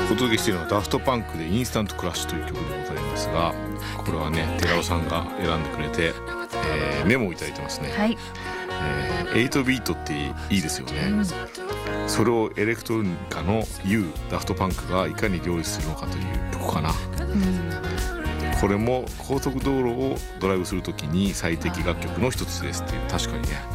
お届けしているのはダフトパンクでインスタントクラッシュという曲でございますが、これはね寺尾さんが選んでくれて、メモをいただいてますね。 はい、 8ビートっていいですよね、それをエレクトロニカの U ダフトパンクがいかに料理するのかという曲かな、これも高速道路をドライブするときに最適楽曲の一つですっていう。確かにね